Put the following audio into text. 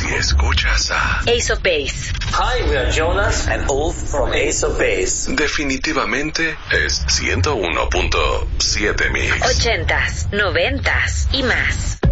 Si escuchas a Ace of Base. Hi, we are Jonas and Ulf from Ace of Base. definitivamente es 101.7 Mix. 80s, 90s y más.